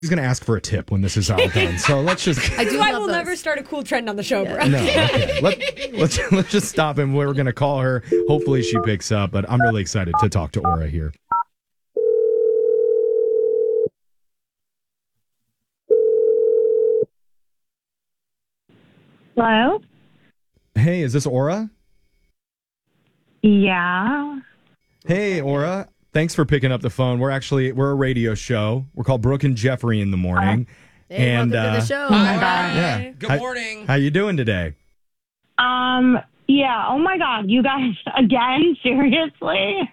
He's going to ask for a tip when this is all done. So let's just... I will never start a cool trend on the show, bro. No, okay. Let's just stop him. We're going to call her. Hopefully she picks up, but I'm really excited to talk to Aura here. Hello? Hey, is this Aura? Yeah. Hey, Aura. Thanks for picking up the phone. We're a radio show. We're called Brooke and Jeffrey in the morning. Hey, welcome to the show. Oh my God. Yeah. Good morning. How you doing today? Yeah. Oh my God. You guys, again? Seriously?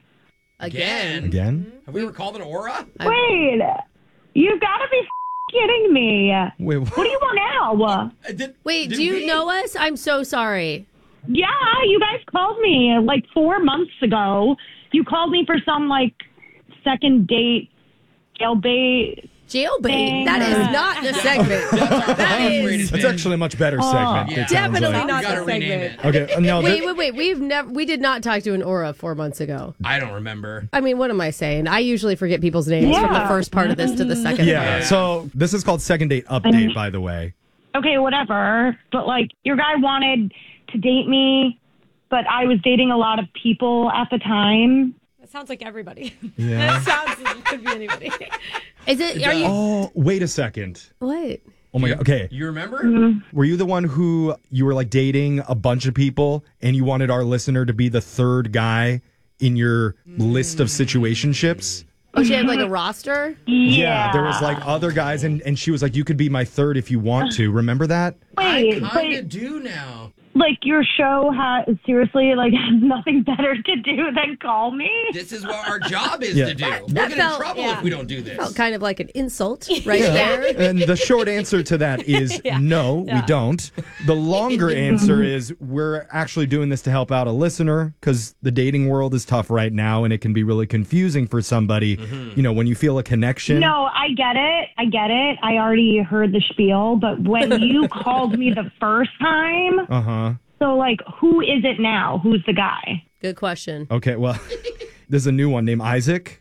Again? Have we ever called an Aura? Wait. You gotta be kidding me. Wait, What do you want now? Wait, do you know us? I'm so sorry. Yeah, you guys called me like 4 months ago. You called me for some like second date, jailbait. Jailbait? That is not the segment. That is It's actually a much better segment. Yeah. it sounds definitely like. not Gotta the rename segment. it. Okay, no. Wait. We did not talk to an Aura 4 months ago. I don't remember. I mean, what am I saying? I usually forget people's names from the first part of this to the second Yeah, part. so this is called Second Date Update, by the way. Okay, whatever. But like, your guy wanted to date me, but I was dating a lot of people at the time. That sounds like everybody. Yeah. That sounds like it could be anybody. Is it? Are you? Oh, wait a second. What? Oh my God. Okay. You remember? Were you the one who you were like dating a bunch of people and you wanted our listener to be the third guy in your list of situationships? Oh, she had like a roster. Yeah, there was like other guys and she was like, you could be my third if you want to. Remember that? Wait, I kind of do now. like your show has seriously like has nothing better to do than call me. This is what our job is Yeah. to do. We'll That get felt- in trouble yeah. if we don't do this. Felt kind of like an insult right there. And the short answer to that is no, we don't. The longer answer is we're actually doing this to help out a listener because the dating world is tough right now and it can be really confusing for somebody, you know, when you feel a connection. No, I get it. I already heard the spiel, but when you called me the first time, Uh-huh. so like who is it now? Who's the guy? Good question. Okay, well, there's a new one named Isaac.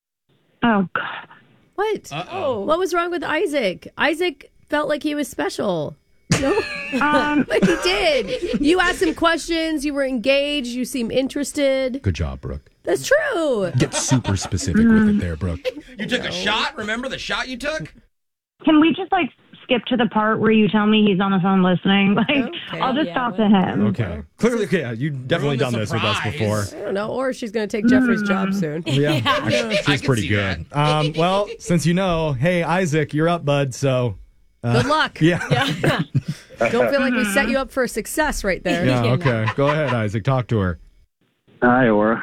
Oh God. What? Uh-oh. What was wrong with Isaac? Isaac felt like he was special. No, like he did. You asked him questions. You were engaged. You seem interested. Good job, Brooke. That's true. Get super specific with it there, Brooke. You took a shot? Remember the shot you took? Can we just like skip to the part where you tell me he's on the phone listening? Like Okay. I'll just Yeah, talk to him. Okay. Clearly, yeah, you've definitely Ruin the done this with us surprise. before. I don't know. Or she's going to take Jeffrey's job soon. Yeah, I she's can pretty see good. Well, since you know, hey, Isaac, you're up, bud, so... Good luck. Yeah. Don't feel like we set you up for success right there. Yeah, okay. Go ahead, Isaac. Talk to her. Hi, Aura.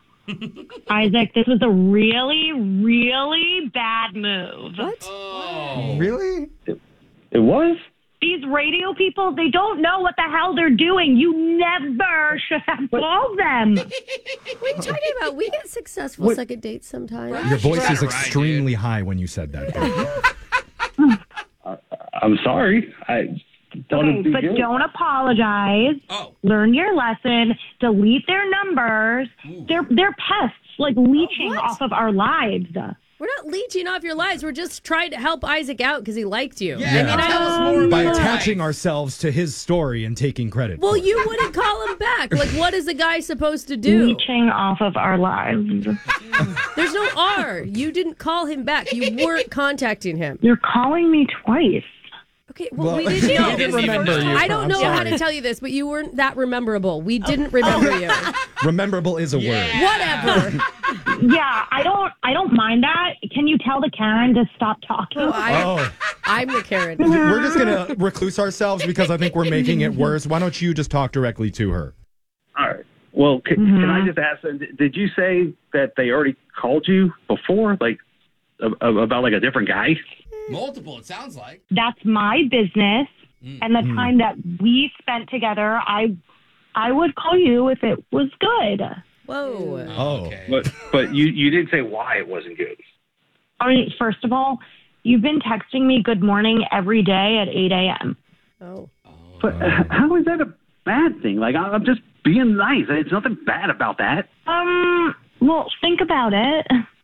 Isaac, this was a really, really bad move. What? Oh. Really? It was? These radio people, they don't know what the hell they're doing. You never should have called them. What are you talking about? We get successful second dates sometimes. Your voice got is it right, extremely high when you said that. I'm sorry. I thought Okay, it'd be but good. don't apologize. Oh. Learn your lesson. Delete their numbers. They're pests, like leeching What? off of our lives. We're not leeching off your lives. We're just trying to help Isaac out because he liked you. Yeah, I mean, tell us more By about attaching life. ourselves to his story and taking credit. well, for it. you wouldn't call him back. Like, what is the guy supposed to do? Leeching off of our lives. There's no R. You didn't call him back. You weren't contacting him. You're calling me twice. Okay, well, we Well, didn't know. I didn't remember you. I don't I'm know how sorry. to tell you this, but you weren't that rememberable. We didn't remember you. Rememberable is a word. Whatever. Yeah, I don't mind that. Can you tell the Karen to stop talking? Oh, I'm the Karen. we're just going to recluse ourselves because I think we're making it worse. Why don't you just talk directly to her? All right. Well, can I just ask, did you say that they already called you before, like, about, like, a different guy? Multiple, it sounds like. That's my business. And the time that we spent together, I would call you if it was good. Whoa. Oh. Okay. But you didn't say why it wasn't good. I mean, first of all, you've been texting me good morning every day at 8 a.m. Oh. But how is that a bad thing? Like, I'm just being nice. It's nothing bad about that. Well, think about it.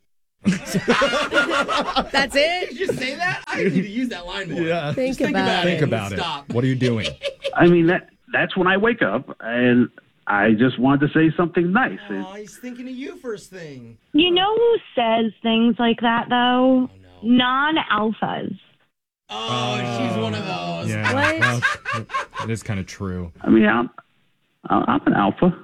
That's it? Did you just say that? I need to use that line more. Yeah. Think Just about Think it. about it. Stop. What are you doing? I mean, that's when I wake up, and I just wanted to say something nice. Oh, he's thinking of you first thing. You know who says things like that, though? Oh, no. Non-alphas. Oh, she's one of those. Yeah. What? Well, it is kind of true. I mean, I'm an alpha.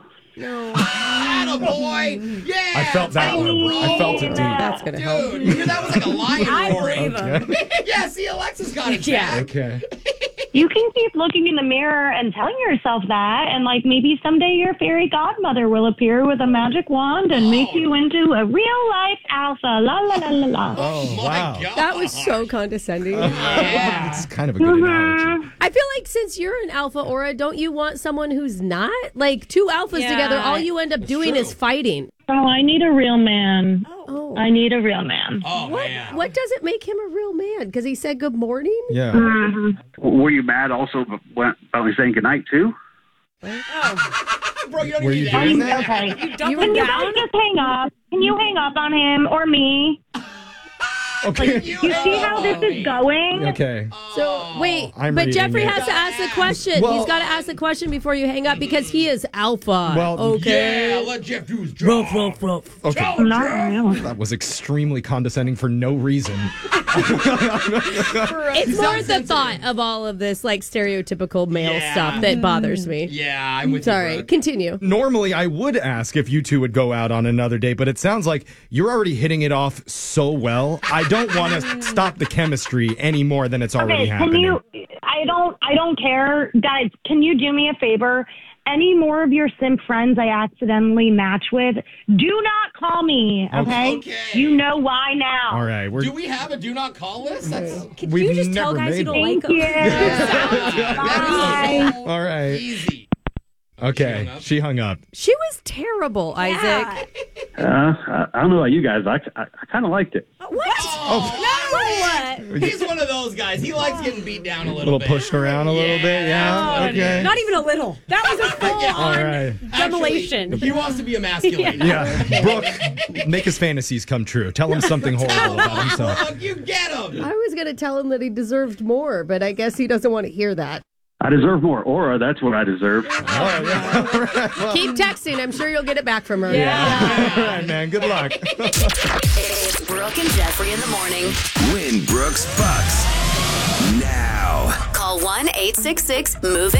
Attaboy. Yeah. I felt that one. I felt it deep. That's going to help. Dude, you hear that was like a lion I roaring. believe him. Yeah, see, Alexa's got it. Yeah. Jack. Okay. You can keep looking in the mirror and telling yourself that, and like maybe someday your fairy godmother will appear with a magic wand and make you into a real life alpha. La la la la la. Oh, My wow. God. That was so condescending. Yeah. It's kind of a good analogy. I feel like since you're an alpha, Aura, don't you want someone who's not? Like two alphas Yeah. together, all you end up doing true. is fighting. Oh, I need a real man. Oh. I need a real man. Oh, man. What does it make him a real man? Because he said good morning? Yeah. Were you mad also about me saying goodnight, too? Bro, you don't Were need you to do doing that. that? Okay. You double Can you down? guys just hang up? Can you hang up on him or me? Okay. You see how this is going? Okay. So, wait, I'm but reading Jeffrey it. has to ask the question. Well- He's got to ask the question before you hang up because he is alpha. Well, okay. Yeah, let Jeff do his job. Okay. Not real. That was extremely condescending for no reason. It's more the thought of all of this, like stereotypical male Yeah. stuff that bothers me. Yeah, I'm with Sorry, you, Brooke. continue. Normally, I would ask if you two would go out on another date, but it sounds like you're already hitting it off so well. I don't want to stop the chemistry any more than it's already Okay, can happening. you? I don't care, guys. Can you do me a favor? Any more of your simp friends I accidentally match with, do not call me. Okay? Okay. You know why now. All right, Do we have a do not call list? That's Can We've you just tell never guys you made don't one. like Thank them? you. Bye. so All right. easy. Okay, she hung up. She was terrible, Isaac. I don't know about you guys. I kind of liked it. What? He's one of those guys. He likes getting beat down a A little little bit. pushed around a little bit, yeah. Okay. Not even a little. That was a full Yeah. All on right. demolition. He wants to be emasculated. Yeah, Brooke, make his fantasies come true. Tell him something horrible about himself. Look, you get him. I was going to tell him that he deserved more, but I guess he doesn't want to hear that. I deserve more. Aura, that's what I deserve. Oh, yeah. Keep texting. I'm sure you'll get it back from her. All right, man. Good luck. It's Brooke and Jeffrey in the morning. Win Brooks Bucks now. Call 1-866-MOVE-IT.